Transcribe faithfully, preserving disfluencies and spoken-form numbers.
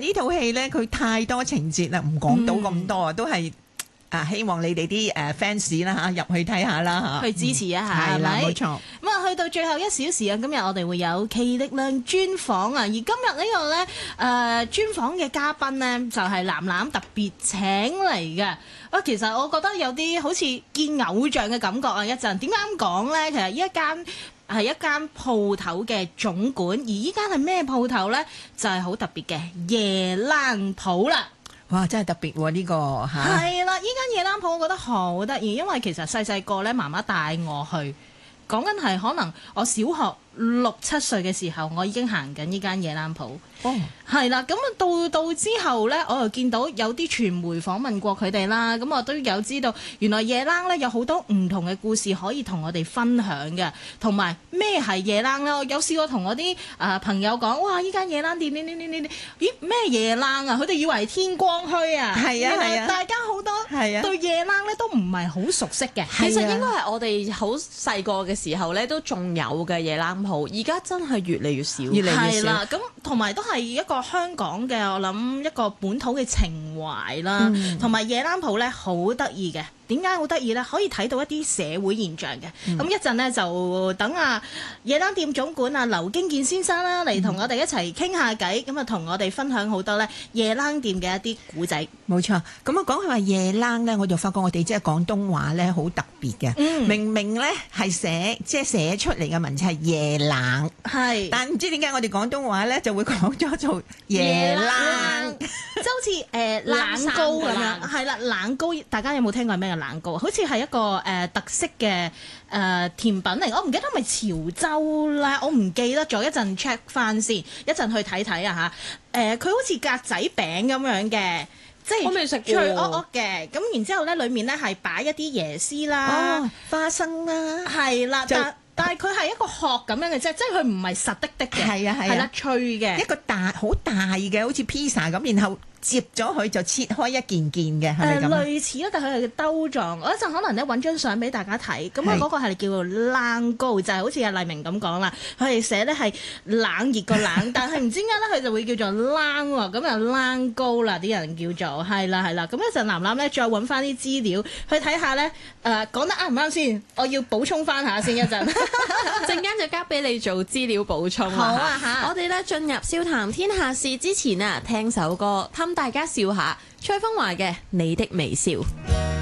呢套戲咧，佢太多情節啦，唔講到咁多啊，都係。啊！希望你哋啲誒 fans 啦嚇入去睇下啦嚇， 去支持一下， 係啦，冇錯。 咁啊，去到最後一小時啊，今日我哋會有奇力量專訪啊，而今日呢個咧誒專訪嘅嘉賓咧就係藍藍特別請嚟嘅。啊，其實我覺得有啲好似見偶像嘅感覺啊！一陣點解咁講咧？其實呢一間係一間鋪頭嘅總館，而依間係咩鋪頭咧？就係好特別嘅夜冷鋪啦。 哇！真係特別喎、啊、呢、呢個嚇。係啦，依間夜冷鋪我覺得好得意，因為其實細細個咧，媽媽帶我去，講緊係可能我小學六七歲嘅時候，我已經行緊呢間夜冷鋪。哦，係啦，咁啊到到之後咧，我又見到有啲傳媒訪問過佢哋啦，咁我都有知道原來夜冷咧有好多唔同嘅故事可以同我哋分享嘅，同埋咩係夜冷咧？我有試過同我啲啊朋友講，哇！依間夜冷店，呢呢呢呢咦咩夜冷啊？佢哋以為係天光墟啊， 係啊係啊， 大家好多對夜冷咧都唔係好熟悉嘅。 其實應該係我哋好細個嘅時候咧都仲有嘅夜冷鋪，而家真係越嚟越少， 越嚟越少。 係啦，咁同埋都係一個香港嘅，我諗一個本土嘅情懷啦，同埋、嗯、夜冷鋪咧好得意嘅。點解好得意咧？可以睇到一啲社會現象嘅。咁、嗯、一陣咧就等啊夜冷店總管啊劉經健先生啦嚟同我哋一齊傾下偈，咁啊同我哋分享好多咧夜冷店嘅一啲古仔。 冇錯，咁啊講佢話夜冷咧，我就發覺我哋即係廣東話咧好特別嘅。嗯、明明咧係寫即係寫出嚟嘅文字係夜冷，係，但唔知點解我哋廣東話咧就會講咗做夜冷， 即係好似誒冷糕咁樣。係啦，冷糕大家有冇聽過係咩？冷糕好似係一個誒、呃、特色嘅誒、呃、甜品嚟，我唔記得係咪潮州啦，我唔記得咗，一陣 check 翻先，一陣去睇睇啊嚇。誒佢好似格仔餅咁樣嘅，即係我未食過脆噏噏嘅，咁然之後咧裡面咧係擺一啲椰絲啦、 哦、花生啦， 係啦，但但係佢係一個殼咁樣嘅啫，即係佢唔係實的的嘅， 係啊係啊， 係啦脆嘅， 一個大好大嘅，好似披薩咁，然後接咗佢就切開一件件嘅，係咪咁？ 類似啦，但係佢係兜狀。我一陣可能咧揾張相俾大家睇。咁啊，嗰個係叫做冷糕，就係、是、好似阿麗明咁講啦。佢係寫咧係冷熱個冷，但係唔知點解咧佢就會叫做冷喎。咁啊冷糕啦，啲人叫做係啦係啦。咁一陣藍藍咧再揾翻啲資料去睇下咧。誒、呃、講得啱唔啱先？我要補充翻下先一陣。 陣間就交俾你做資料補充啦。 好啊嚇！ 我哋咧進入笑談天下事之前啊，聽首歌，氹大家笑下。崔風華嘅《你的微笑》。